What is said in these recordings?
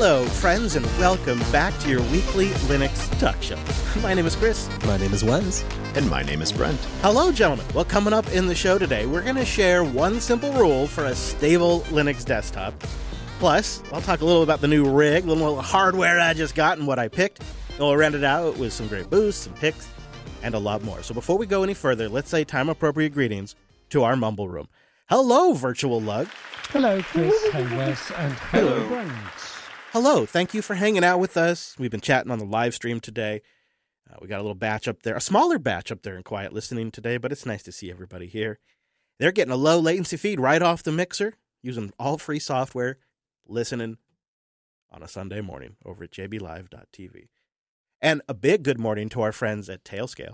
Hello, friends, and welcome back to your weekly Linux Talk Show. My name is Chris. My name is Wes. And my name is Brent. Hello, gentlemen. Well, coming up in the show today, we're going to share one simple rule for a stable Linux desktop. Plus, I'll talk a little about the new rig, a little hardware I just got and what I picked. We'll round it out with some great boosts, some picks, and a lot more. So before we go any further, let's say time-appropriate greetings to our Mumble Room. Hello, Virtual Lug. Hello, Chris. Hey, Wes. And hello, Brent. Hello. Thank you for hanging out with us. We've been chatting on the live stream today. We got a little batch up there, a smaller batch up there in quiet listening today, but it's nice to see everybody here. They're getting a low latency feed right off the mixer, using all free software, listening on a Sunday morning over at jblive.tv. And a big good morning to our friends at Tailscale.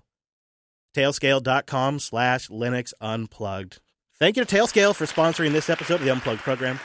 Tailscale.com/Linux Unplugged. Thank you to Tailscale for sponsoring this episode of the Unplugged program.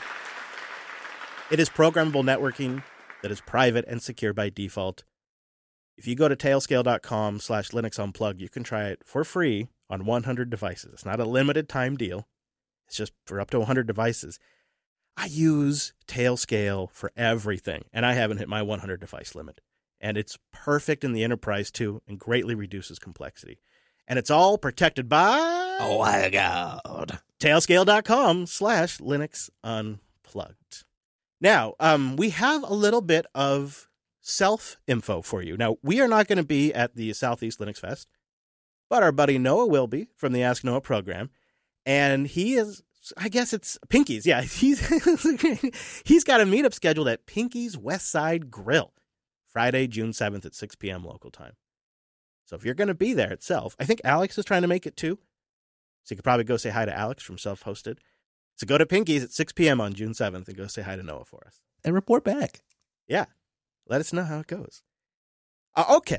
It is programmable networking that is private and secure by default. If you go to tailscale.com/Linux Unplugged, you can try it for free on 100 devices. It's not a limited time deal. It's just for up to 100 devices. I use Tailscale for everything, and I haven't hit my 100 device limit. And it's perfect in the enterprise, too, and greatly reduces complexity. And it's all protected by... Oh, my God. Tailscale.com/Linux Unplugged. Now, we have a little bit of self-info for you. Now, we are not going to be at the Southeast Linux Fest, but our buddy Noah will be from the Ask Noah program. And he is, I guess it's Pinky's. Yeah, he's got a meetup scheduled at Pinky's West Side Grill, Friday, June 7th at 6 p.m. local time. So if you're going to be there itself, I think Alex is trying to make it too. So you could probably go say hi to Alex from Self-Hosted. So go to Pinky's at 6 p.m. on June 7th and go say hi to Noah for us. And report back. Yeah. Let us know how it goes. Okay.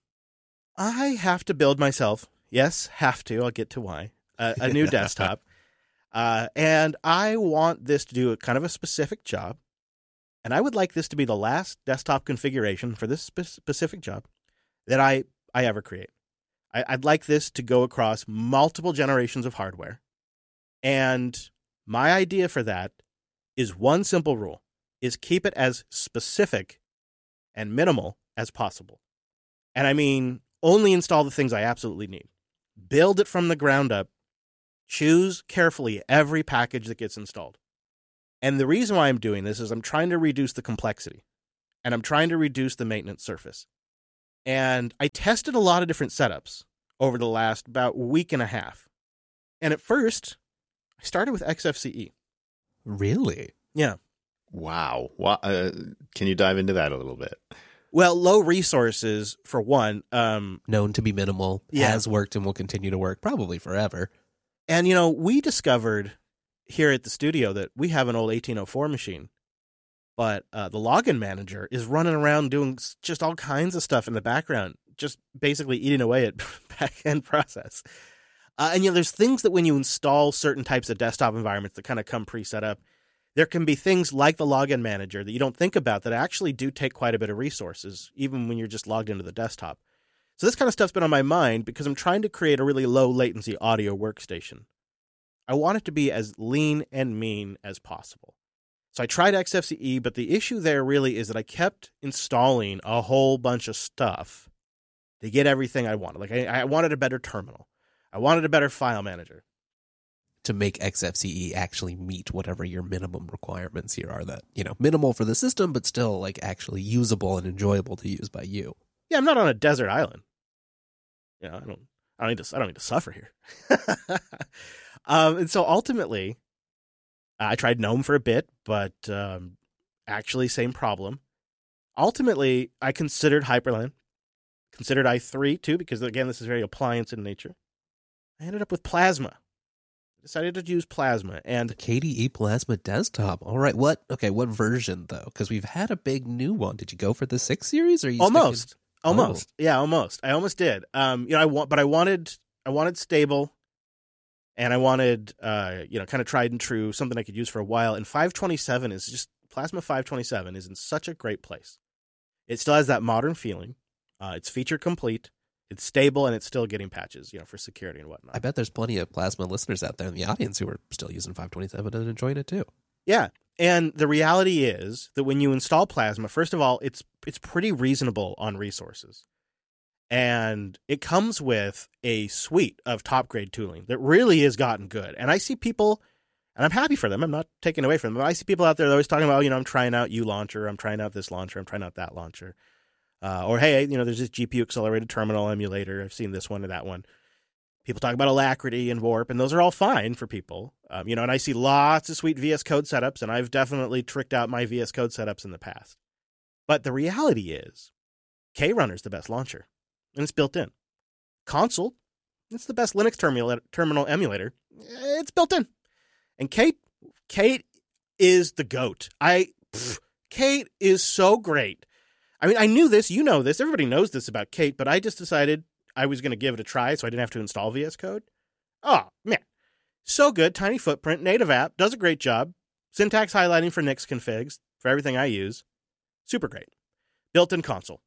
I have to build myself. Yes, have to. I'll get to why. A new desktop. And I want this to do a kind of a specific job. And I would like this to be the last desktop configuration for this specific job that I ever create. I'd like this to go across multiple generations of hardware. And my idea for that is one simple rule, is keep it as specific and minimal as possible. And I mean, only install the things I absolutely need. Build it from the ground up. Choose carefully every package that gets installed. And the reason why I'm doing this is I'm trying to reduce the complexity. And I'm trying to reduce the maintenance surface. And I tested a lot of different setups over the last about week and a half. And at first, I started with XFCE. Really? Yeah. Wow. Can you dive into that a little bit? Well, low resources, for one. Known to be minimal, Yeah. has worked and will continue to work probably forever. And, you know, we discovered here at the studio that we have an old 1804 machine. But the login manager is running around doing just all kinds of stuff in the background, just basically eating away at back-end process. And, you know, there's things that when you install certain types of desktop environments that kind of come pre-set up, there can be things like the login manager that you don't think about that actually do take quite a bit of resources, even when you're just logged into the desktop. So this kind of stuff's been on my mind because I'm trying to create a really low latency audio workstation. I want it to be as lean and mean as possible. So I tried XFCE, but the issue there really is that I kept installing a whole bunch of stuff to get everything I wanted. Like I wanted a better terminal. I wanted a better file manager. To make XFCE actually meet whatever your minimum requirements here are, that, you know, minimal for the system, but still like actually usable and enjoyable to use by you. Yeah, I'm not on a desert island. You know, I don't need to suffer here. And so ultimately, I tried GNOME for a bit, but actually same problem. Ultimately, I considered Hyprland, considered i3 too, because again, this is very appliance in nature. I ended up with Plasma. I decided to use Plasma, and KDE Plasma Desktop. All right, what version though? Because we've had a big new one. Did you go for the 6 series, or are you almost? Oh. Yeah, almost. I almost did. You know, I wanted stable. And I wanted, you know, kind of tried and true, something I could use for a while. And 527 is just, Plasma 527 is in such a great place. It still has that modern feeling. It's feature complete. It's stable, and it's still getting patches, you know, for security and whatnot. I bet there's plenty of Plasma listeners out there in the audience who are still using 527 and enjoying it too. Yeah. And the reality is that when you install Plasma, first of all, it's pretty reasonable on resources. And it comes with a suite of top-grade tooling that really has gotten good. And I see people, and I'm happy for them, I'm not taking away from them, but I see people out there that are always talking about, I'm trying out U-Launcher, I'm trying out this launcher, I'm trying out that launcher. Or, hey, there's this GPU-accelerated terminal emulator, I've seen this one or that one. People talk about Alacrity and Warp, and those are all fine for people. And I see lots of sweet VS Code setups, and I've definitely tricked out my VS Code setups in the past. But the reality is, KRunner's the best launcher, and it's built in. Console, it's the best Linux terminal emulator. It's built in. And Kate is the GOAT. Kate is so great. I mean, I knew this, you know this, everybody knows this about Kate, but I just decided I was going to give it a try so I didn't have to install VS Code. Oh, man. So good. Tiny footprint, native app, does a great job. Syntax highlighting for Nix configs, for everything I use. Super great. Built-in console.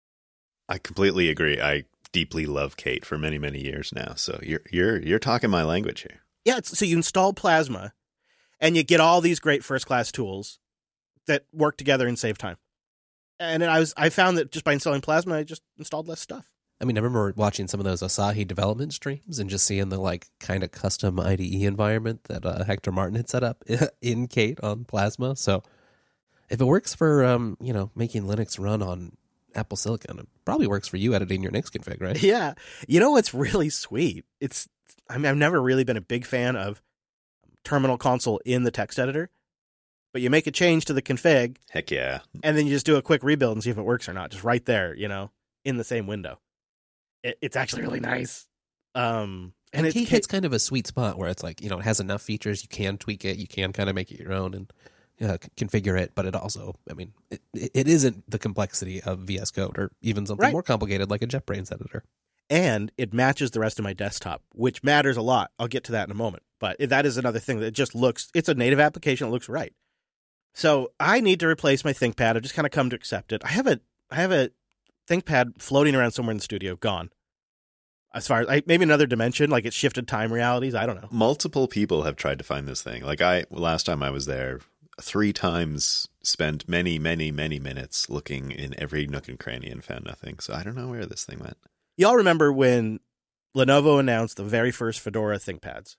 I completely agree. I deeply love Kate for many, many years now. So you're talking my language here. Yeah, so you install Plasma, and you get all these great first-class tools that work together and save time. And I found that just by installing Plasma, I just installed less stuff. I mean, I remember watching some of those Asahi development streams and just seeing the kind of custom IDE environment that Hector Martin had set up in Kate on Plasma. So if it works for making Linux run on Apple Silicon, it probably works for you editing your Nix config, right? Yeah. You know what's really sweet? I've never really been a big fan of terminal console in the text editor, but you make a change to the config. Heck yeah. And then you just do a quick rebuild and see if it works or not, just right there, in the same window. It's actually really nice. And Kate hits kind of a sweet spot where it's it has enough features, you can tweak it, you can kind of make it your own and configure it, but it also, it isn't the complexity of VS Code or even something more complicated like a JetBrains editor. And it matches the rest of my desktop, which matters a lot. I'll get to that in a moment. But that is another thing that just it's a native application. It looks right. So I need to replace my ThinkPad. I've just kind of come to accept it. I have a ThinkPad floating around somewhere in the studio, gone. As far as maybe another dimension, like it's shifted time realities. I don't know. Multiple people have tried to find this thing. Last time I was there, 3 times spent many, many, many minutes looking in every nook and cranny and found nothing. So I don't know where this thing went. Y'all remember when Lenovo announced the very first Fedora ThinkPads?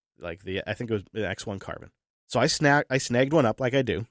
I think it was the X1 Carbon. So I snagged one up like I do,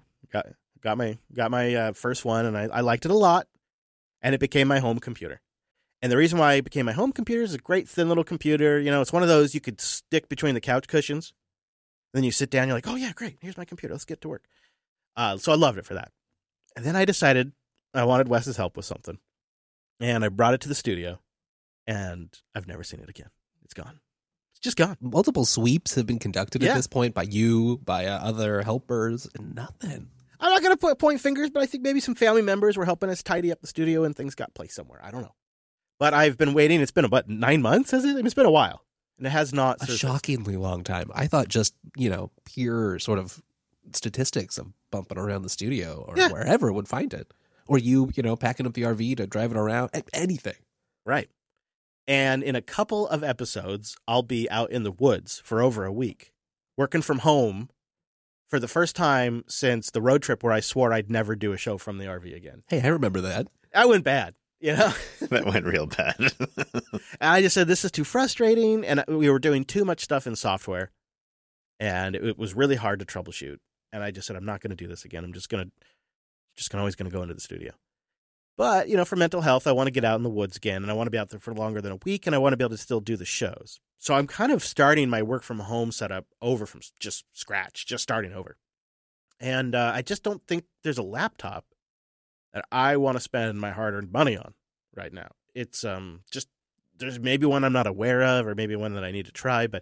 got my first one, and I liked it a lot, and it became my home computer. And the reason why it became my home computer is a great thin little computer. It's one of those you could stick between the couch cushions. Then you sit down, you're like, oh yeah, great, here's my computer, let's get to work. So I loved it for that. And then I decided I wanted Wes's help with something. And I brought it to the studio, and I've never seen it again. It's gone. It's just gone. Multiple sweeps have been conducted at this point by you, by other helpers, and nothing. I'm not going to point fingers, but I think maybe some family members were helping us tidy up the studio and things got placed somewhere. I don't know. But I've been waiting. It's been about 9 months, has it? It's been a while. And it has not surfaced. A shockingly long time. I thought just, pure sort of statistics of bumping around the studio or wherever would find it. Or you, packing up the RV to drive it around, anything. Right. And in a couple of episodes, I'll be out in the woods for over a week, working from home for the first time since the road trip where I swore I'd never do a show from the RV again. Hey, I remember that. That went bad, That went real bad. And I just said, this is too frustrating, and we were doing too much stuff in software, and it was really hard to troubleshoot. And I just said, I'm not going to do this again. I'm just always going to go into the studio. But, for mental health, I want to get out in the woods again, and I want to be out there for longer than a week, and I want to be able to still do the shows. So I'm kind of starting my work from home setup over from just scratch, just starting over. And I just don't think there's a laptop that I want to spend my hard-earned money on right now. It's there's maybe one I'm not aware of, or maybe one that I need to try, but,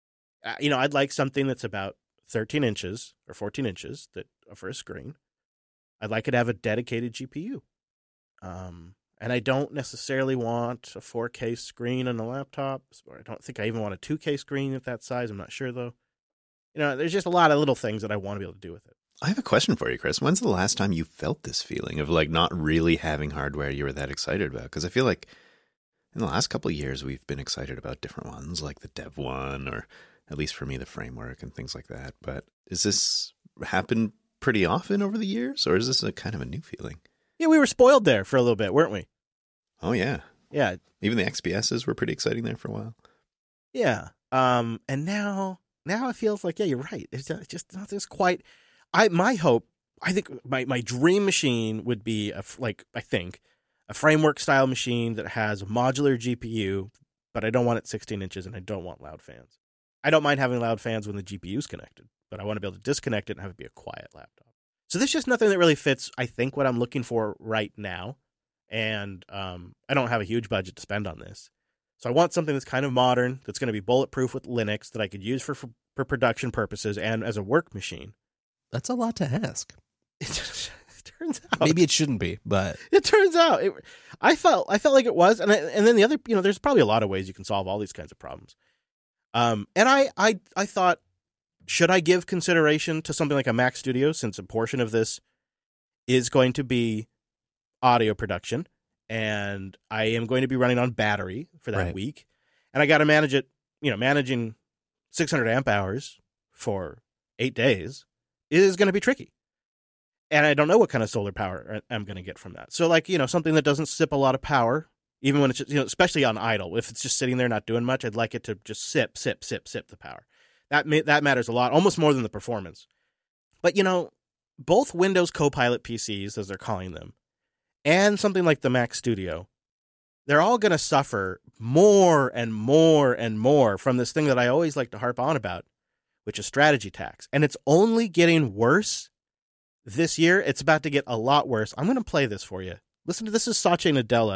I'd like something that's about 13 inches or 14 inches for a screen. I'd like it to have a dedicated GPU. And I don't necessarily want a 4K screen on a laptop, or I don't think I even want a 2K screen at that size. I'm not sure, though. There's just a lot of little things that I want to be able to do with it. I have a question for you, Chris. When's the last time you felt this feeling of not really having hardware you were that excited about? Because I feel like in the last couple of years, we've been excited about different ones, like the Dev one, or at least for me, the framework and things like that. But is this happened pretty often over the years, or is this a kind of a new feeling? Yeah, we were spoiled there for a little bit, weren't we? Oh, yeah. Yeah. Even the XPSs were pretty exciting there for a while. Yeah. And now it feels like, yeah, you're right. It's just not this quite. My hope, I think my dream machine would be a framework style machine that has a modular GPU, but I don't want it 16 inches and I don't want loud fans. I don't mind having loud fans when the GPU's connected, but I want to be able to disconnect it and have it be a quiet laptop. So there's just nothing that really fits, I think, what I'm looking for right now. And I don't have a huge budget to spend on this. So I want something that's kind of modern, that's going to be bulletproof with Linux, that I could use for production purposes and as a work machine. That's a lot to ask. It turns out. Maybe it shouldn't be, but It turns out. I felt like it was. And then the other, there's probably a lot of ways you can solve all these kinds of problems. And I thought, should I give consideration to something like a Mac Studio, since a portion of this is going to be audio production, and I am going to be running on battery for that week, and I got to manage it. Managing 600 amp hours for 8 days is going to be tricky, and I don't know what kind of solar power I'm going to get from that. So, something that doesn't sip a lot of power, even when it's especially on idle. If it's just sitting there not doing much, I'd like it to just sip the power. That matters a lot, almost more than the performance. But, both Windows Copilot PCs, as they're calling them, and something like the Mac Studio, they're all going to suffer more and more and more from this thing that I always like to harp on about, which is strategy tax. And it's only getting worse this year. It's about to get a lot worse. I'm going to play this for you. Listen to this. Is Satya Nadella,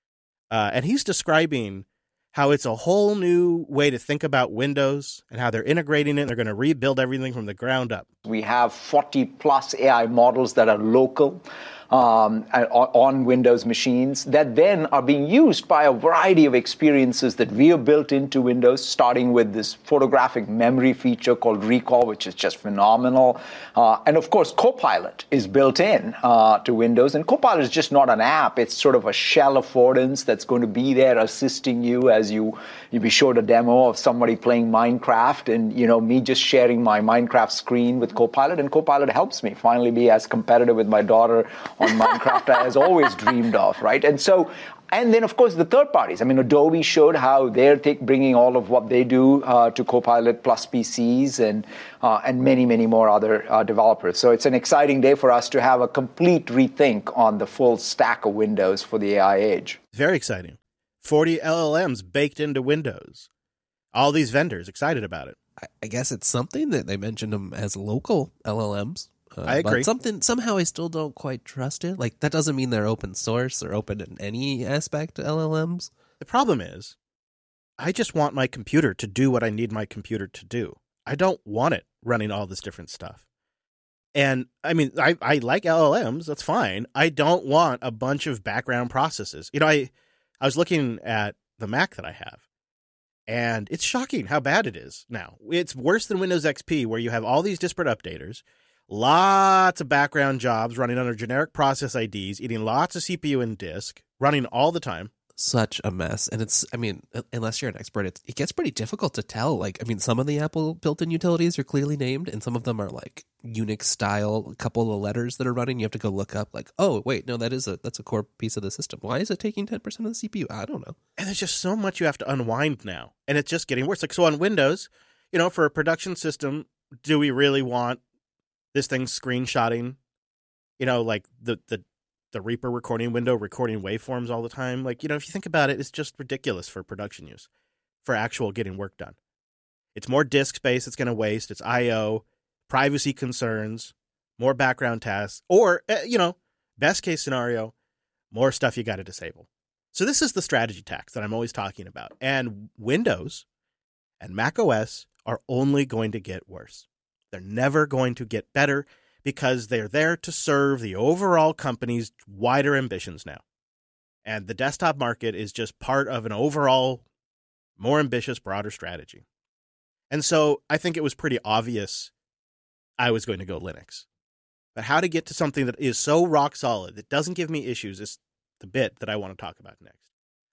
and he's describing how it's a whole new way to think about Windows and how they're integrating it. They're going to rebuild everything from the ground up. We have 40 plus AI models that are local on Windows machines that then are being used by a variety of experiences that we have built into Windows, starting with this photographic memory feature called Recall, which is just phenomenal. And of course, Copilot is built in to Windows. And Copilot is just not an app. It's sort of a shell affordance that's going to be there assisting you as you be showed a demo of somebody playing Minecraft and, me just sharing my Minecraft screen with Copilot. And Copilot helps me finally be as competitive with my daughter on Minecraft as always dreamed of, right? And then, of course, the third parties. I mean, Adobe showed how they're bringing all of what they do to Copilot plus PCs and many, many more other developers. So it's an exciting day for us to have a complete rethink on the full stack of Windows for the AI age. Very exciting. 40 LLMs baked into Windows. All these vendors excited about it. I guess it's something that they mentioned them as local LLMs. I agree. But somehow I still don't quite trust it. Like, that doesn't mean they're open source or open in any aspect of LLMs. The problem is, I just want my computer to do what I need my computer to do. I don't want it running all this different stuff. And, I mean, I like LLMs. That's fine. I don't want a bunch of background processes. I was looking at the Mac that I have, and it's shocking how bad it is now. It's worse than Windows XP, where you have all these disparate updaters, lots of background jobs running under generic process IDs, eating lots of CPU and disk, running all the time. Such a mess. And unless you're an expert, it gets pretty difficult to tell. Some of the Apple built-in utilities are clearly named, and some of them are like Unix style, a couple of letters that are running. You have to go look up oh, wait, no, that's a core piece of the system. Why is it taking 10% of the CPU? I don't know. And there's just so much you have to unwind now, and it's just getting worse. So on Windows, for a production system, do we really want this thing screenshotting, the Reaper recording window, recording waveforms all the time? If you think about it, it's just ridiculous for production use, for actual getting work done. It's more disk space it's going to waste. It's I/O, privacy concerns, more background tasks, or, best case scenario, more stuff you got to disable. So this is the strategy tax that I'm always talking about. And Windows and Mac OS are only going to get worse. They're never going to get better because they're there to serve the overall company's wider ambitions now. And the desktop market is just part of an overall more ambitious, broader strategy. And so I think it was pretty obvious I was going to go Linux. But how to get to something that is so rock solid, that doesn't give me issues, is the bit that I want to talk about next.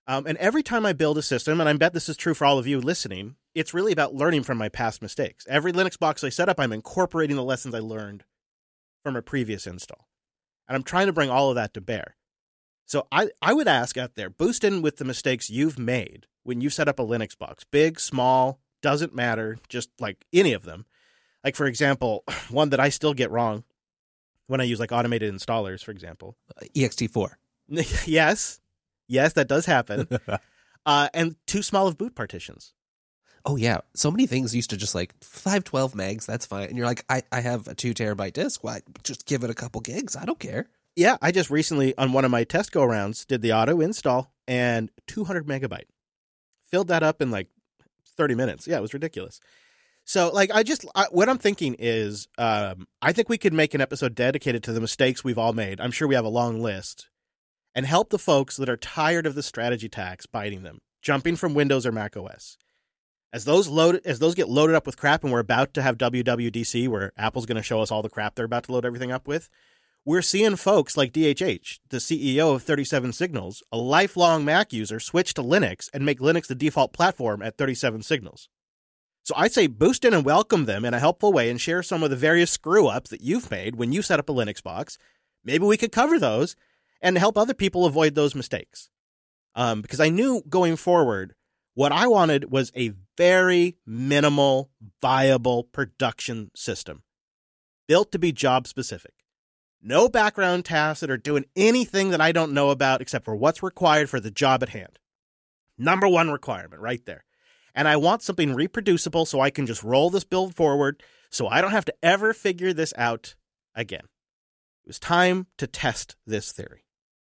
And every time I build a system, and I bet this is true for all of you listening, it's really about learning from my past mistakes. Every Linux box I set up, I'm incorporating the lessons I learned from a previous install. And I'm trying to bring all of that to bear. So I would ask out there, boost in with the mistakes you've made when you set up a Linux box. Big, small, doesn't matter, just like any of them. Like, for example, one that I still get wrong when I use like automated installers, for example. ext4. Yes, that does happen. And too small of boot partitions. Oh, yeah. So many things used to just like 512 megs, that's fine. And you're like, I have a 2 terabyte disk. Why? Just give it a couple gigs. I don't care. Yeah, I just recently, on one of my test go-arounds, did the auto install and 200 megabyte. Filled that up in like 30 minutes. Yeah, it was ridiculous. So, like, what I'm thinking is, I think we could make an episode dedicated to the mistakes we've all made. I'm sure we have a long list. And help the folks that are tired of the strategy tax biting them, jumping from Windows or Mac OS. As those get loaded up with crap, and we're about to have WWDC, where Apple's going to show us all the crap they're about to load everything up with, we're seeing folks like DHH, the CEO of 37 Signals, a lifelong Mac user, switch to Linux and make Linux the default platform at 37 Signals. So I say boost in and welcome them in a helpful way and share some of the various screw-ups that you've made when you set up a Linux box. Maybe we could cover those and help other people avoid those mistakes. Because I knew going forward, what I wanted was a very minimal, viable production system built to be job-specific. No background tasks that are doing anything that I don't know about except for what's required for the job at hand. Number one requirement right there. And I want something reproducible so I can just roll this build forward so I don't have to ever figure this out again. It was time to test this theory.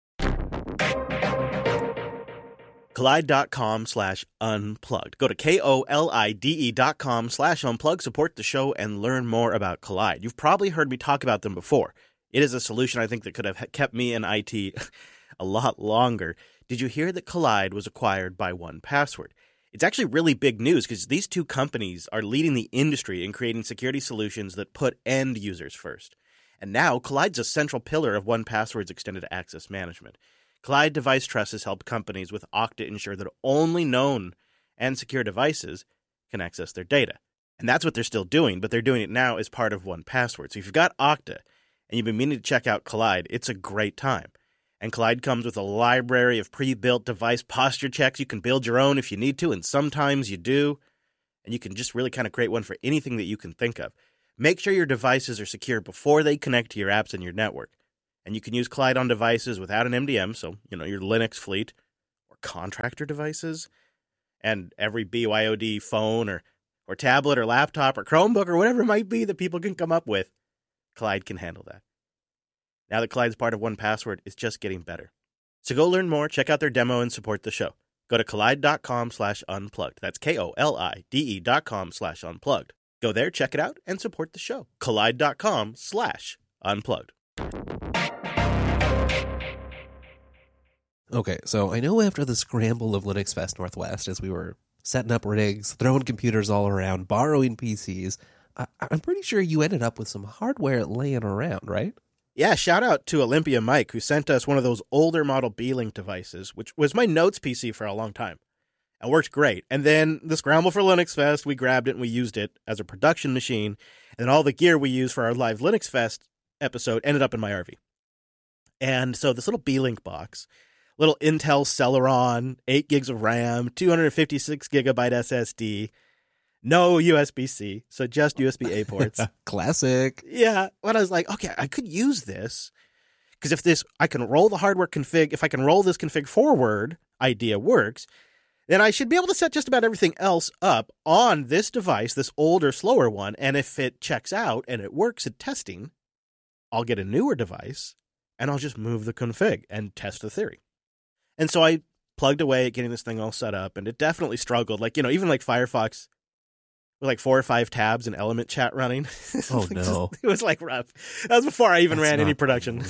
Kolide.com/unplugged. Go to KOLIDE.com/unplugged, support the show, and learn more about Kolide. You've probably heard me talk about them before. It is a solution I think that could have kept me in IT a lot longer. Did you hear that Kolide was acquired by 1Password? It's actually really big news because these two companies are leading the industry in creating security solutions that put end users first. And now Kollide's a central pillar of 1Password's extended access management. Kolide Device Trust has helped companies with Okta ensure that only known and secure devices can access their data. And that's what they're still doing, but they're doing it now as part of 1Password. So if you've got Okta and you've been meaning to check out Kolide, it's a great time. And Kolide comes with a library of pre-built device posture checks. You can build your own if you need to, and sometimes you do. And you can just really kind of create one for anything that you can think of. Make sure your devices are secure before they connect to your apps and your network. And you can use Kolide on devices without an MDM, so, your Linux fleet or contractor devices. And every BYOD phone or tablet or laptop or Chromebook or whatever it might be that people can come up with, Kolide can handle that. Now that Kollide's part of 1Password, it's just getting better. So go learn more, check out their demo, and support the show. Go to Kolide.com/unplugged. That's KOLIDE.com/unplugged. Go there, check it out, and support the show. Kolide.com/unplugged. Okay, so I know after the scramble of Linux Fest Northwest, as we were setting up rigs, throwing computers all around, borrowing PCs, I'm pretty sure you ended up with some hardware laying around, right? Yeah, shout out to Olympia Mike, who sent us one of those older model B-Link devices, which was my Notes PC for a long time. It worked great. And then the scramble for Linux Fest, we grabbed it and we used it as a production machine. And then all the gear we used for our live Linux Fest episode ended up in my RV. And so this little B-Link box, little Intel Celeron, 8 gigs of RAM, 256 gigabyte SSD, no USB-C, so just USB-A ports. Classic. Yeah. But I was like, okay, I could use this because I can roll the hardware config. If I can roll this config forward, idea works, then I should be able to set just about everything else up on this device, this older, slower one. And if it checks out and it works at testing, I'll get a newer device and I'll just move the config and test the theory. And so I plugged away at getting this thing all set up, and it definitely struggled. Like, even like Firefox with like 4 or 5 tabs and Element Chat running. Oh, no. It was like rough. That was before I even ran any production.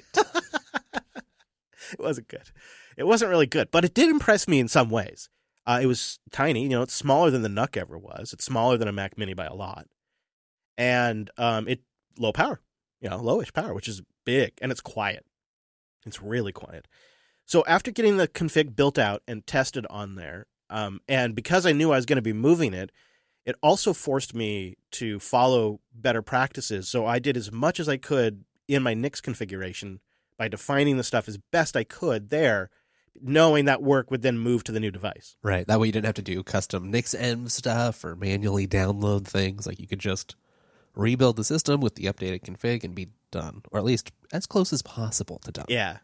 It wasn't good. It wasn't really good, but it did impress me in some ways. It was tiny. It's smaller than the NUC ever was. It's smaller than a Mac Mini by a lot. And it low power, lowish power, which is big, and it's quiet. It's really quiet. So after getting the config built out and tested on there, and because I knew I was going to be moving it, it also forced me to follow better practices. So I did as much as I could in my NICS configuration by defining the stuff as best I could there, knowing that work would then move to the new device. Right. That way you didn't have to do custom NICS-env stuff or manually download things. Like you could just rebuild the system with the updated config and be done, or at least as close as possible to done. Yeah.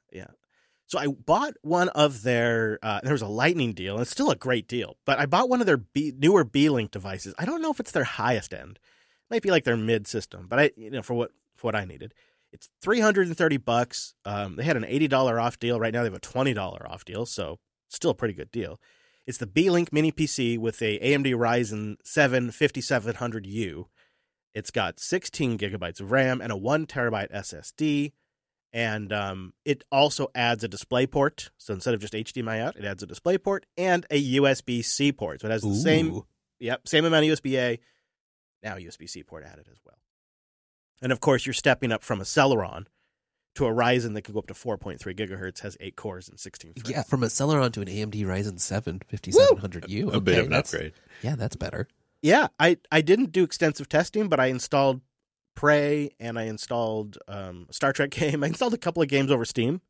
So I bought one of their, there was a lightning deal, and it's still a great deal, but I bought one of their newer B-Link devices. I don't know if it's their highest end. It might be like their mid system, but for what I needed. It's $330. They had an $80 off deal. Right now they have a $20 off deal, so still a pretty good deal. It's the B-Link mini PC with a AMD Ryzen 7 5700U. It's got 16 gigabytes of RAM and a 1 terabyte SSD. And it also adds a display port. So instead of just HDMI out, it adds a display port and a USB-C port. So it has the same amount of USB-A, now USB-C port added as well. And of course, you're stepping up from a Celeron to a Ryzen that can go up to 4.3 gigahertz, has 8 cores and 16 threads. Yeah, from a Celeron to an AMD Ryzen 7 5700U. A bit of an upgrade. Yeah, that's better. Yeah, I didn't do extensive testing, but I installed Prey and I installed a Star Trek game. I installed a couple of games over Steam,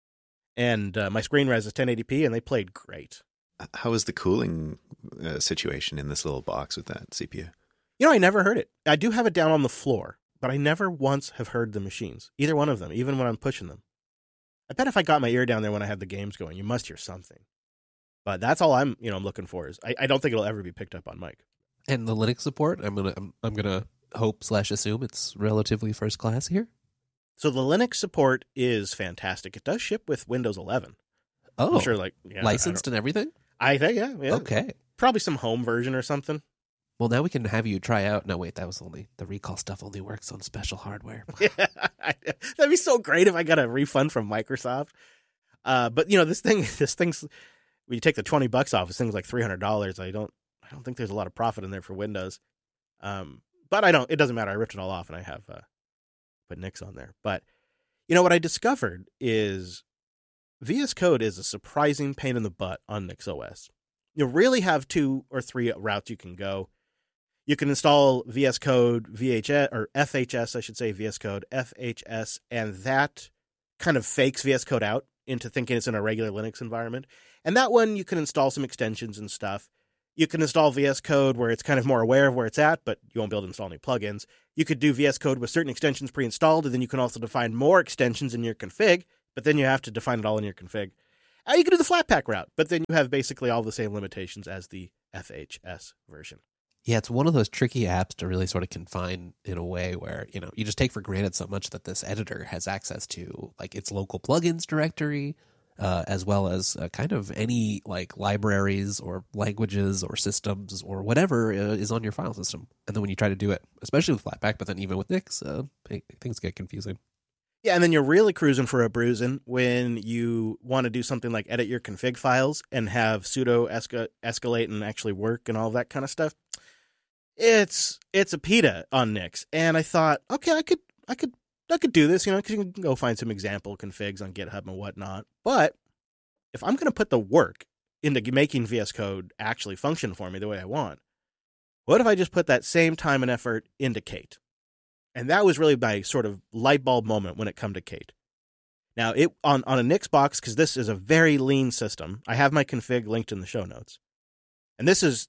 and my screen res is 1080p, and they played great. How is the cooling situation in this little box with that CPU? I never heard it. I do have it down on the floor, but I never once have heard the machines, either one of them, even when I'm pushing them. I bet if I got my ear down there when I had the games going, you must hear something. But that's all I'm looking for. Is I don't think it'll ever be picked up on mic. And the Linux support, I'm gonna hope/assume it's relatively first class here. So the Linux support is fantastic. It does ship with Windows 11. Oh, I'm sure, licensed and everything. I think, yeah. Okay, probably some home version or something. Well, now we can have you try out. No, wait, that was only the recall stuff. Only works on special hardware. Yeah, that'd be so great if I got a refund from Microsoft. But this thing's when you take the $20 off, this thing's like $300. I don't think there's a lot of profit in there for Windows. But it doesn't matter. I ripped it all off and I have put NICS on there. But what I discovered is VS Code is a surprising pain in the butt on NICS OS. You really have 2 or 3 routes you can go. You can install VS Code VHS or FHS, I should say, VS Code FHS, and that kind of fakes VS Code out into thinking it's in a regular Linux environment. And that one, you can install some extensions and stuff. You can install VS Code where it's kind of more aware of where it's at, but you won't be able to install any plugins. You could do VS Code with certain extensions pre-installed, and then you can also define more extensions in your config, but then you have to define it all in your config. You can do the Flatpak route, but then you have basically all the same limitations as the FHS version. Yeah, it's one of those tricky apps to really sort of confine in a way where, you just take for granted so much that this editor has access to like its local plugins directory, as well as kind of any like libraries or languages or systems or whatever is on your file system. And then when you try to do it, especially with Flatpak, but then even with NICS, things get confusing. Yeah, and then you're really cruising for a bruising when you want to do something like edit your config files and have sudo escalate and actually work and all of that kind of stuff. It's a PETA on NICS, and I thought, okay, I could do this, because you can go find some example configs on GitHub and whatnot. But if I'm going to put the work into making VS Code actually function for me the way I want, what if I just put that same time and effort into Kate? And that was really my sort of light bulb moment when it come to Kate. Now, it on a NICS box, because this is a very lean system, I have my config linked in the show notes. And this is,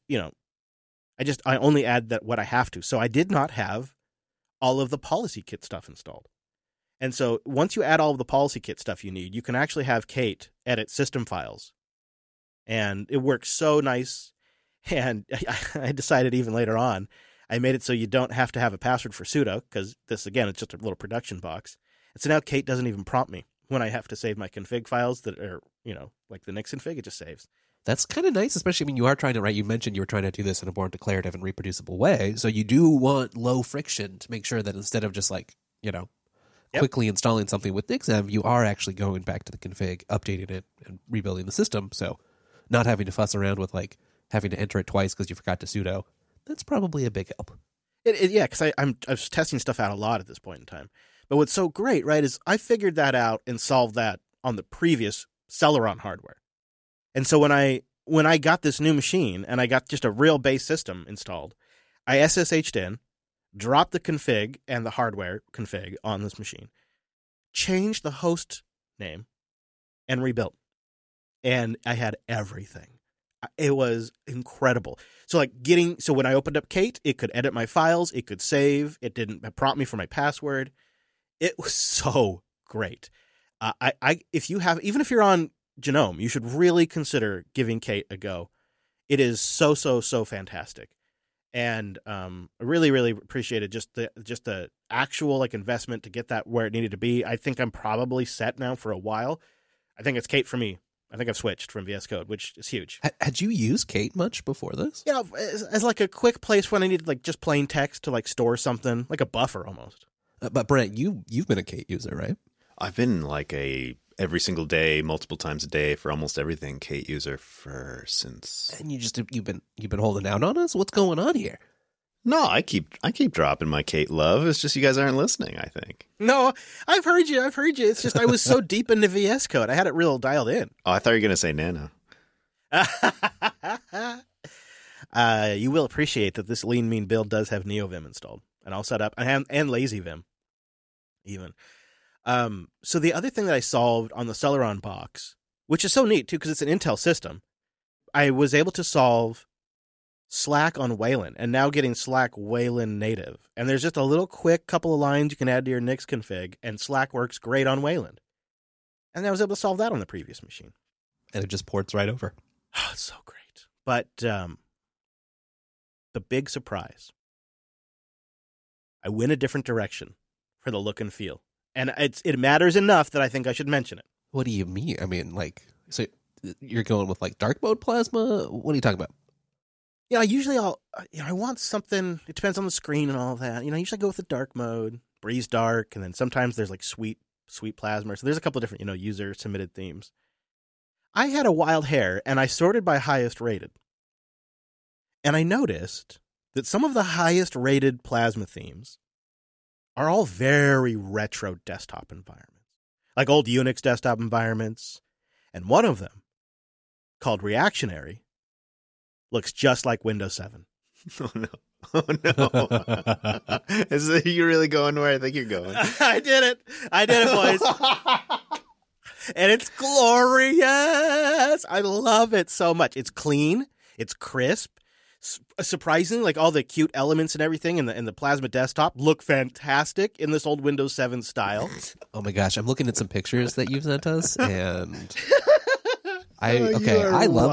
I only add that what I have to. So I did not have all of the policy kit stuff installed. And so once you add all of the policy kit stuff you need, you can actually have Kate edit system files. And it works so nice. And I decided even later on, I made it so you don't have to have a password for sudo, because this, again, it's just a little production box. And so now Kate doesn't even prompt me when I have to save my config files that are, like the NICS config, it just saves. That's kind of nice, especially when you are trying to, right? You mentioned you were trying to do this in a more declarative and reproducible way. So you do want low friction to make sure that instead of just like, quickly installing something with NICSenv, you are actually going back to the config, updating it, and rebuilding the system. So not having to fuss around with like having to enter it twice because you forgot to sudo. That's probably a big help. Yeah, because I was testing stuff out a lot at this point in time. But what's so great, right, is I figured that out and solved that on the previous Celeron hardware. And so when I got this new machine and I got just a real base system installed, I SSH'd in, dropped the config and the hardware config on this machine, changed the host name, and rebuilt. And I had everything. It was incredible. So when I opened up Kate, it could edit my files, it could save, it didn't prompt me for my password. It was so great. Even if you're on GNOME, you should really consider giving Kate a go. It is so fantastic. And I really, really appreciated just the actual investment to get that where it needed to be. I think I'm probably set now for a while. I think it's Kate for me. I think I've switched from VS Code, which is huge. Had you used Kate much before this? You know, as a quick place when I needed just plain text to store something, like a buffer almost. But Brent, you've been a Kate user, right? I've been every single day, multiple times a day for almost everything Kate user since. And you've been holding out on us? What's going on here? No, I keep dropping my Kate love. It's just you guys aren't listening, I think. No, I've heard you. It's just I was so deep into VS Code. I had it real dialed in. Oh, I thought you were going to say Nano. You will appreciate that this lean mean build does have NeoVim installed and all set up, and LazyVim even. So the other thing that I solved on the Celeron box, which is so neat too because it's an Intel system, I was able to solve Slack on Wayland, and now getting Slack Wayland native. And there's just a little quick couple of lines you can add to your Nix config, and Slack works great on Wayland. And I was able to solve that on the previous machine. And it just ports right over. Oh, it's so great. But the big surprise, I went a different direction for the look and feel. And it matters enough that I think I should mention it. What do you mean? I mean, so you're going with dark mode plasma? What are you talking about? Yeah, usually I want something, it depends on the screen and all that. I usually go with the dark mode, Breeze Dark, and then sometimes there's sweet plasma. So there's a couple of different, user submitted themes. I had a wild hair and I sorted by highest rated. And I noticed that some of the highest rated plasma themes are all very retro desktop environments, like old Unix desktop environments. And one of them, called Reactionary, looks just like Windows 7. Oh, no. Oh, no. Is you really going where I think you're going? I did it, boys. And it's glorious. I love it so much. It's clean. It's crisp. Surprisingly, all the cute elements and everything in the Plasma desktop look fantastic in this old Windows 7 style. Oh my gosh, I'm looking at some pictures that you've sent us, and I love